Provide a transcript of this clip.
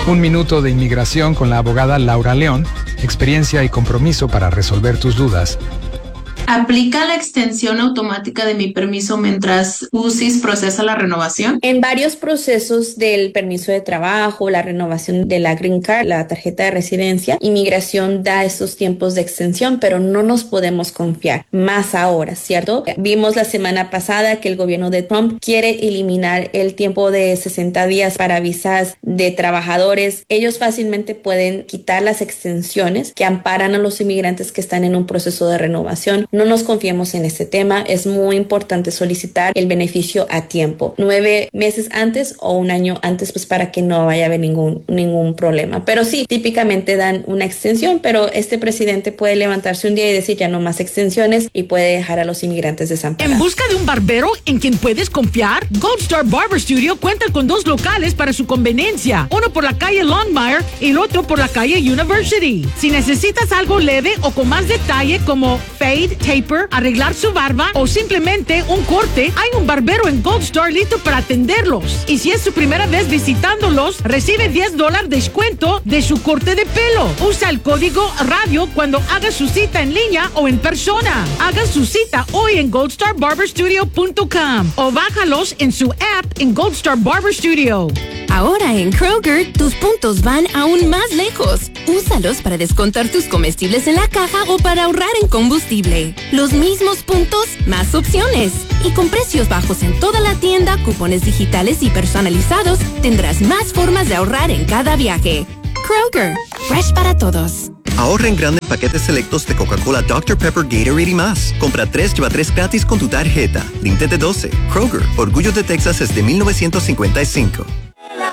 Un minuto de inmigración con la abogada Laura León, experiencia y compromiso para resolver tus dudas. ¿Aplica la extensión automática de mi permiso mientras UCIS procesa la renovación? En varios procesos del permiso de trabajo, la renovación de la Green Card, la tarjeta de residencia, inmigración da estos tiempos de extensión, pero no nos podemos confiar más ahora, ¿cierto? Vimos la semana pasada que el gobierno de Trump quiere eliminar el tiempo de 60 días para visas de trabajadores. Ellos fácilmente pueden quitar las extensiones que amparan a los inmigrantes que están en un proceso de renovación. No nos confiemos en este tema. Es muy importante solicitar el beneficio a tiempo, 9 meses antes o un año antes, pues para que no vaya a haber ningún problema. Pero sí, típicamente dan una extensión, pero este presidente puede levantarse un día y decir ya no más extensiones y puede dejar a los inmigrantes desamparados. ¿En busca de un barbero en quien puedes confiar? Gold Star Barber Studio cuenta con 2 locales para su conveniencia, uno por la calle Longmire y el otro por la calle University. Si necesitas algo leve o con más detalle como fade, taper, arreglar su barba o simplemente un corte, hay un barbero en Gold Star listo para atenderlos. Y si es su primera vez visitándolos, recibe $10 descuento de su corte de pelo. Usa el código radio cuando haga su cita en línea o en persona. Haga su cita hoy en goldstarbarberstudio.com o bájalos en su app en Gold Star Barber Studio. Ahora en Kroger, tus puntos van aún más lejos. Úsalos para descontar tus comestibles en la caja o para ahorrar en combustible. Los mismos puntos, más opciones. Y con precios bajos en toda la tienda, cupones digitales y personalizados, tendrás más formas de ahorrar en cada viaje. Kroger, fresh para todos. Ahorra en grande paquetes selectos de Coca-Cola, Dr. Pepper, Gatorade y más. Compra 3, lleva 3 gratis con tu tarjeta. Límite de 12. Kroger, orgullo de Texas desde 1955.